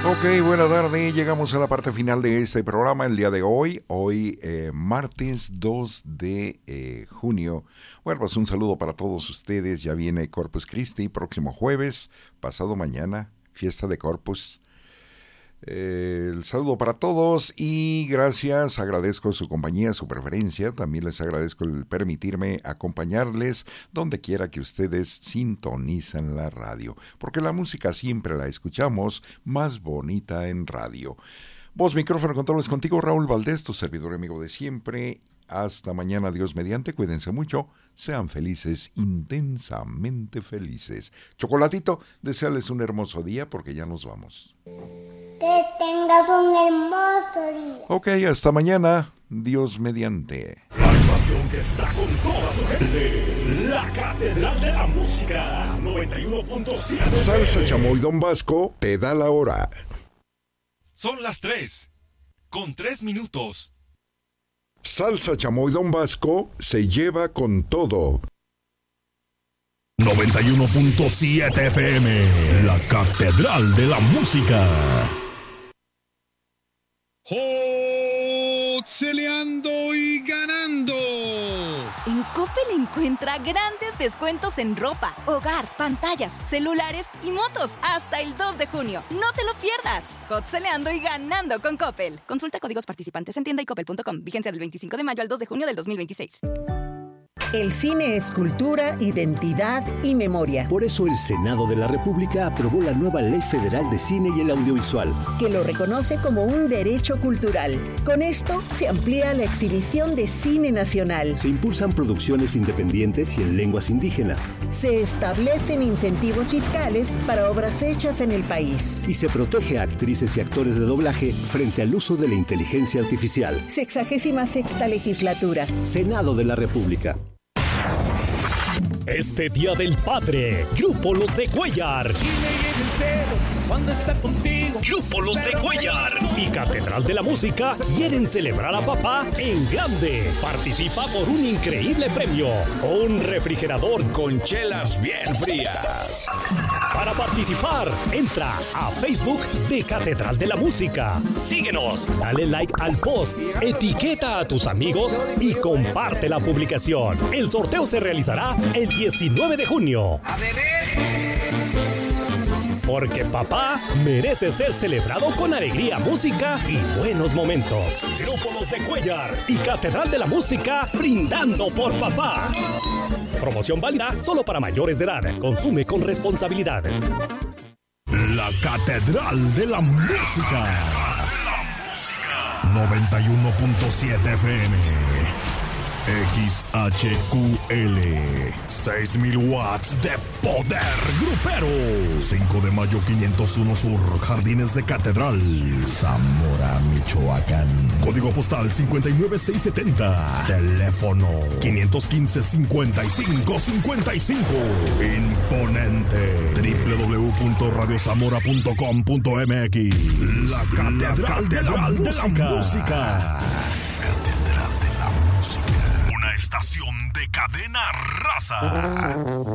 Ok, buena tarde. Llegamos a la parte final de este programa el día de hoy. Martes 2 de junio. Bueno, pues un saludo para todos ustedes. Ya viene Corpus Christi, próximo jueves, pasado mañana, fiesta de Corpus. El saludo para todos y gracias, agradezco su compañía, su preferencia, también les agradezco el permitirme acompañarles donde quiera que ustedes sintonizan la radio, porque la música siempre la escuchamos más bonita en radio. Voz, micrófono, controles contigo, Raúl Valdés, tu servidor amigo de siempre. Hasta mañana, Dios mediante, cuídense mucho, sean felices, intensamente felices. Chocolatito, desearles un hermoso día porque ya nos vamos. Que tengas un hermoso día. Ok, hasta mañana, Dios mediante. La estación que está con toda su gente, la Catedral de la Música, 91.7. Salsa, Chamoy, Don Vasco, te da la hora. Son las 3, con 3 minutos. Salsa, Chamoy, Don Vasco se lleva con todo. 91.7 FM, la Catedral de la Música. Celeando y ganando. En Coppel encuentra grandes descuentos en ropa, hogar, pantallas, celulares y motos hasta el 2 de junio. No te lo pierdas. Hot-celeando y ganando con Coppel. Consulta códigos participantes en tienda y coppel.com. Vigencia del 25 de mayo al 2 de junio del 2026. El cine es cultura, identidad y memoria. Por eso el Senado de la República aprobó la nueva Ley Federal de Cine y el Audiovisual, que lo reconoce como un derecho cultural. Con esto se amplía la exhibición de cine nacional. Se impulsan producciones independientes y en lenguas indígenas. Se establecen incentivos fiscales para obras hechas en el país. Y se protege a actrices y actores de doblaje frente al uso de la inteligencia artificial. 66ª legislatura. Senado de la República. Este Día del Padre, Grupo Los de Cuellar. Grupo Los de Cuellar y Catedral de la Música quieren celebrar a papá en grande. Participa por un increíble premio, un refrigerador con chelas bien frías. Para participar, entra a Facebook de Catedral de la Música. Síguenos, dale like al post, etiqueta a tus amigos y comparte la publicación. El sorteo se realizará el 19 de junio. ¡A beber! Porque papá merece ser celebrado con alegría, música y buenos momentos. Grupo Los de Cuellar y Catedral de la Música brindando por papá. Promoción válida solo para mayores de edad. Consume con responsabilidad. La Catedral de la Música. 91.7 FM. XHQL 6,000 watts de poder grupero. 5 de mayo 501 Sur, Jardines de Catedral, Zamora, Michoacán. Código postal 59670. Teléfono 515-5555. Imponente. www.radiozamora.com.mx. La Catedral de la Música. Catedral de la Música. Una estación de Cadena Raza.